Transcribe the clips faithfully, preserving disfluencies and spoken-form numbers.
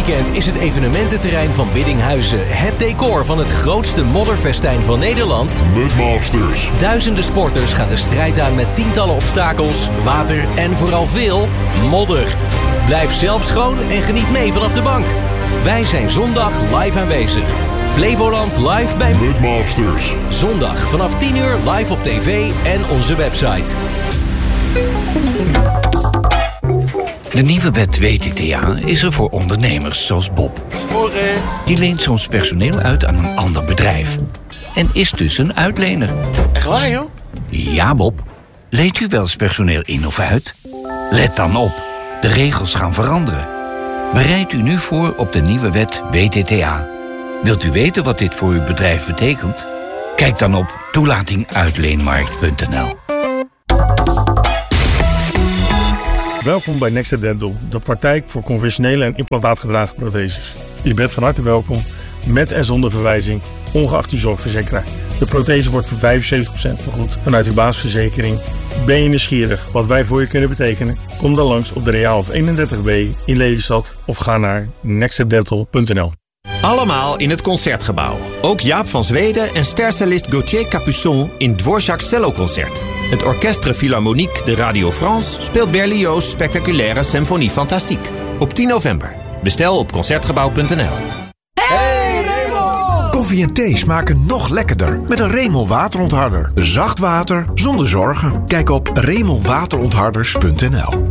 weekend is het evenemententerrein van Biddinghuizen het decor van het grootste modderfestijn van Nederland. Mudmasters. Duizenden sporters gaan de strijd aan met tientallen obstakels, water en vooral veel modder. Blijf zelf schoon en geniet mee vanaf de bank. Wij zijn zondag live aanwezig. Flevoland live bij Mudmasters. Zondag vanaf tien uur live op tv en onze website. De nieuwe wet W T T A is er voor ondernemers zoals Bob. Die leent soms personeel uit aan een ander bedrijf. En is dus een uitlener. Echt waar, joh? Ja, Bob. Leent u wel eens personeel in of uit? Let dan op. De regels gaan veranderen. Bereid u nu voor op de nieuwe wet W T T A. Wilt u weten wat dit voor uw bedrijf betekent? Kijk dan op toelatinguitleenmarkt punt n l. Welkom bij Next Dental, de praktijk voor conventionele en implantaatgedragen protheses. Je bent van harte welkom, met en zonder verwijzing, ongeacht uw zorgverzekeraar. De prothese wordt voor vijfenzeventig procent vergoed vanuit uw basisverzekering. Ben je nieuwsgierig wat wij voor je kunnen betekenen? Kom dan langs op de Reaalhof eenendertig B in Lelystad of ga naar next dental punt n l. Allemaal in het Concertgebouw. Ook Jaap van Zweden en stercellist Gauthier Capuçon in Dvorak's celloconcert. Het Orchestre Philharmonique de Radio France speelt Berlioz' spectaculaire Symphonie Fantastique. Op tien november. Bestel op concertgebouw punt n l. Hey Remel! Koffie en thee smaken nog lekkerder met een Remel waterontharder. Zacht water zonder zorgen. Kijk op remel waterontharders punt n l.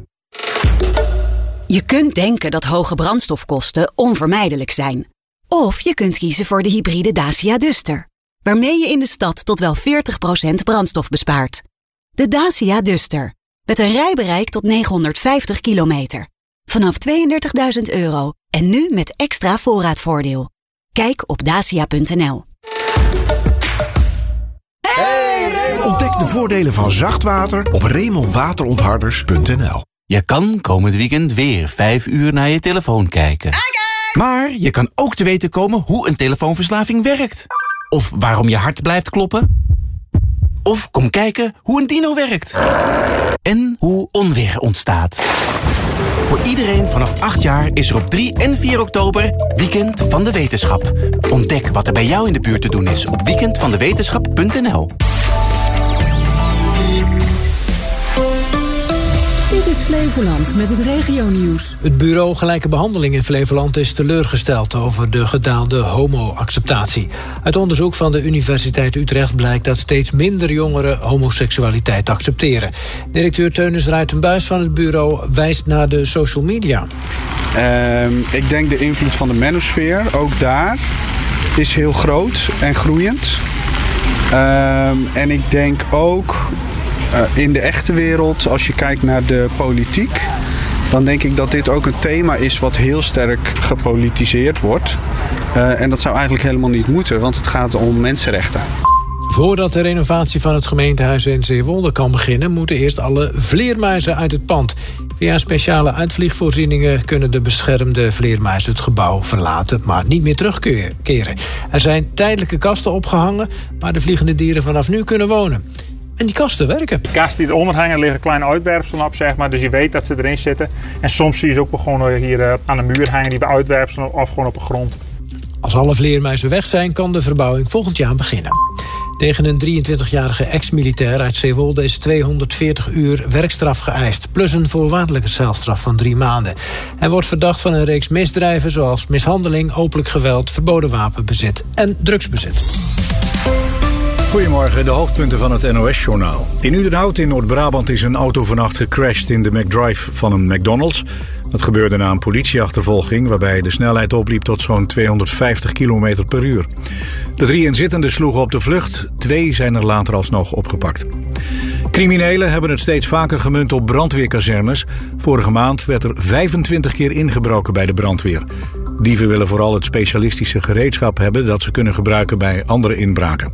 Je kunt denken dat hoge brandstofkosten onvermijdelijk zijn. Of je kunt kiezen voor de hybride Dacia Duster, waarmee je in de stad tot wel veertig procent brandstof bespaart. De Dacia Duster, met een rijbereik tot negenhonderdvijftig kilometer. Vanaf tweeëndertigduizend euro en nu met extra voorraadvoordeel. Kijk op dacia punt n l. Hey, Remel! Ontdek de voordelen van zacht water op remel waterontharders punt n l. Je kan komend weekend weer vijf uur naar je telefoon kijken. Maar je kan ook te weten komen hoe een telefoonverslaving werkt. Of waarom je hart blijft kloppen. Of kom kijken hoe een dino werkt. En hoe onweer ontstaat. Voor iedereen vanaf acht jaar is er op drie en vier oktober Weekend van de Wetenschap. Ontdek wat er bij jou in de buurt te doen is op weekend van de wetenschap punt n l. Dit is Flevoland met het regionieuws. Het bureau Gelijke Behandeling in Flevoland is teleurgesteld over de gedaalde homo-acceptatie. Uit onderzoek van de Universiteit Utrecht blijkt dat steeds minder jongeren homoseksualiteit accepteren. Directeur Teunis Ruitenbuis van het bureau wijst naar de social media. Uh, ik denk de invloed van de manosfeer, ook daar, is heel groot en groeiend. Uh, en ik denk ook uh, in de echte wereld, als je kijkt naar de politiek, dan denk ik dat dit ook een thema is wat heel sterk gepolitiseerd wordt. Uh, en dat zou eigenlijk helemaal niet moeten, want het gaat om mensenrechten. Voordat de renovatie van het gemeentehuis in Zeewolde kan beginnen, moeten eerst alle vleermuizen uit het pand. Via speciale uitvliegvoorzieningen kunnen de beschermde vleermuizen het gebouw verlaten, maar niet meer terugkeren. Er zijn tijdelijke kasten opgehangen, waar de vliegende dieren vanaf nu kunnen wonen. En die kasten werken. De kasten die eronder hangen liggen kleine uitwerpselen op, zeg maar. Dus je weet dat ze erin zitten. En soms zie je ze ook gewoon hier aan de muur hangen, die bij uitwerpselen of gewoon op de grond. Als alle vleermuizen weg zijn, kan de verbouwing volgend jaar beginnen. Tegen een drieëntwintigjarige ex-militair uit Zeewolde is tweehonderdveertig uur werkstraf geëist, plus een voorwaardelijke celstraf van drie maanden. Hij wordt verdacht van een reeks misdrijven zoals mishandeling, openlijk geweld, verboden wapenbezit en drugsbezit. Goedemorgen, de hoofdpunten van het N O S-journaal. In Udenhout in Noord-Brabant is een auto vannacht gecrashed in de McDrive van een McDonald's. Dat gebeurde na een politieachtervolging waarbij de snelheid opliep tot zo'n tweehonderdvijftig kilometer per uur. De drie inzittenden sloegen op de vlucht, twee zijn er later alsnog opgepakt. Criminelen hebben het steeds vaker gemunt op brandweerkazernes. Vorige maand werd er vijfentwintig keer ingebroken bij de brandweer. Dieven willen vooral het specialistische gereedschap hebben dat ze kunnen gebruiken bij andere inbraken.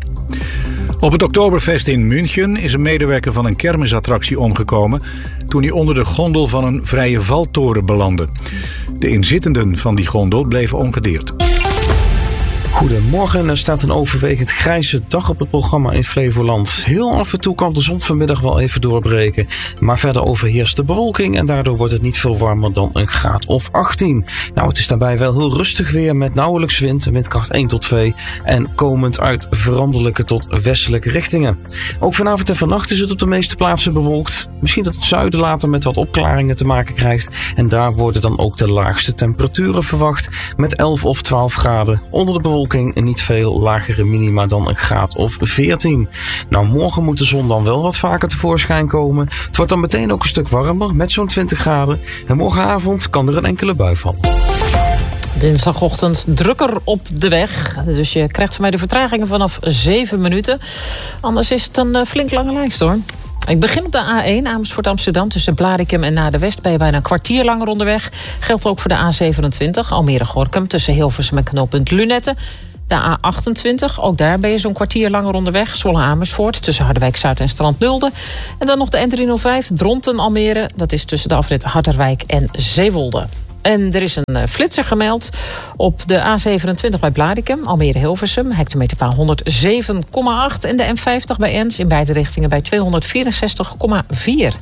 Op het Oktoberfest in München is een medewerker van een kermisattractie omgekomen toen hij onder de gondel van een vrije valtoren belandde. De inzittenden van die gondel bleven ongedeerd. Goedemorgen, er staat een overwegend grijze dag op het programma in Flevoland. Heel af en toe kan de zon vanmiddag wel even doorbreken, maar verder overheerst de bewolking en daardoor wordt het niet veel warmer dan een graad of achttien. Nou, het is daarbij wel heel rustig weer met nauwelijks wind, windkracht één tot twee en komend uit veranderlijke tot westelijke richtingen. Ook vanavond en vannacht is het op de meeste plaatsen bewolkt. Misschien dat het zuiden later met wat opklaringen te maken krijgt en daar worden dan ook de laagste temperaturen verwacht met elf of twaalf graden. Onder de bewolking niet veel lagere minima dan een graad of veertien. Nou, morgen moet de zon dan wel wat vaker tevoorschijn komen. Het wordt dan meteen ook een stuk warmer met zo'n twintig graden. En morgenavond kan er een enkele bui vallen. Dinsdagochtend drukker op de weg. Dus je krijgt van mij de vertragingen vanaf zeven minuten. Anders is het een uh, flink lange lijst hoor. Ik begin op de A één, Amersfoort Amsterdam. Tussen Blaricum en Naarden-West ben je bijna een kwartier langer onderweg. Geldt ook voor de A zevenentwintig, Almere-Gorkum. Tussen Hilversum en knooppunt Lunetten. De A achtentwintig, ook daar ben je zo'n kwartier langer onderweg. Zwolle-Amersfoort, tussen Harderwijk-Zuid en Strand-Nulde. En dan nog de N driehonderdvijf, Dronten-Almere. Dat is tussen de afrit Harderwijk en Zeewolde. En er is een uh, flitser gemeld op de A zevenentwintig bij Blaricum, Almere-Hilversum, hectometerpaal honderdzeven komma acht. En de N vijftig bij Ens in beide richtingen bij tweehonderdvierenzestig komma vier.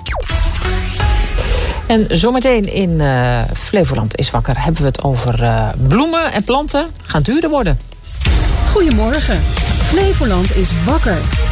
En zometeen in uh, Flevoland is wakker hebben we het over uh, bloemen en planten gaan duurder worden. Goedemorgen. Flevoland is wakker.